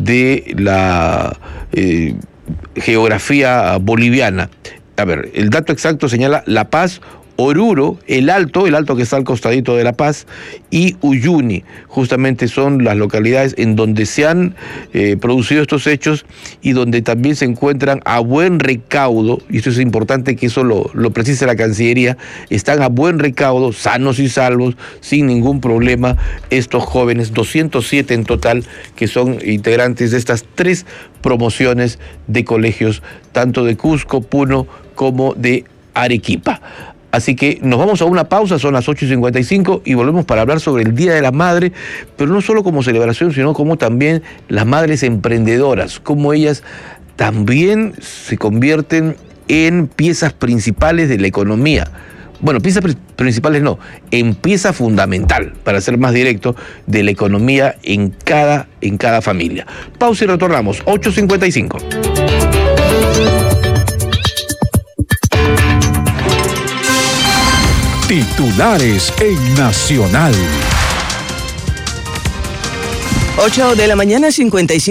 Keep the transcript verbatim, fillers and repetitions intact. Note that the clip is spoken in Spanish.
de la eh, geografía boliviana. A ver, el dato exacto señala La Paz, Oruro, El Alto, el Alto que está al costadito de La Paz, y Uyuni, justamente son las localidades en donde se han eh, producido estos hechos y donde también se encuentran a buen recaudo, y esto es importante que eso lo, lo precise la Cancillería, están a buen recaudo, sanos y salvos, sin ningún problema, estos jóvenes, doscientos siete en total, que son integrantes de estas tres promociones de colegios, tanto de Cusco, Puno, como de Arequipa. Así que nos vamos a una pausa, son las ocho y cincuenta y cinco y volvemos para hablar sobre el Día de la Madre, pero no solo como celebración, sino como también las madres emprendedoras, cómo ellas también se convierten en piezas principales de la economía. Bueno, piezas principales no, en pieza fundamental, para ser más directo, de la economía en cada, en cada familia. Pausa y retornamos, ocho cincuenta y cinco. Titulares en Nacional. ocho de la mañana, cincuenta y cinco.